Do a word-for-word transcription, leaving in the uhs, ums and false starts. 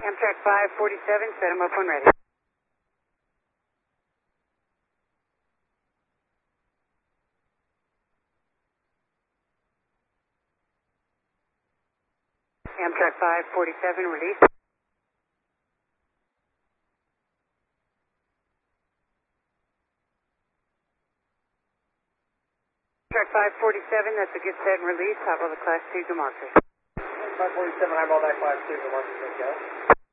Amtrak five forty-seven, set him up when ready. Amtrak five forty-seven, release. Amtrak five forty-seven, that's a good set and release. Top of the class two demarcus. five forty-seven, eyeball back class two demarcus, okay.